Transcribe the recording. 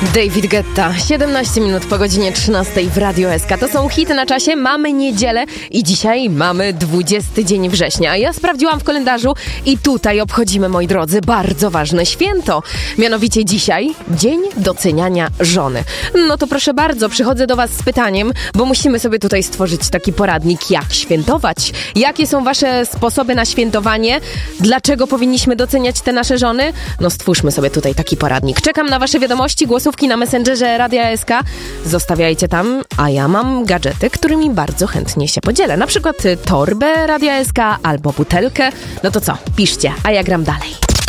David Guetta, 17 minut po godzinie 13 w Radio SK. To są hity na czasie, mamy niedzielę i dzisiaj mamy 20 dzień września. Ja sprawdziłam w kalendarzu i tutaj obchodzimy, moi drodzy, bardzo ważne święto. Mianowicie dzisiaj Dzień Doceniania Żony. No to proszę bardzo, przychodzę do was z pytaniem, bo musimy sobie tutaj stworzyć taki poradnik, jak świętować. Jakie są wasze sposoby na świętowanie? Dlaczego powinniśmy doceniać te nasze żony? No stwórzmy sobie tutaj taki poradnik. Czekam na wasze wiadomości, głosówki na Messengerze Radia SK. Zostawiajcie tam, a ja mam gadżety, którymi bardzo chętnie się podzielę. Na przykład torbę Radia SK albo butelkę. No to co? Piszcie, a ja gram dalej.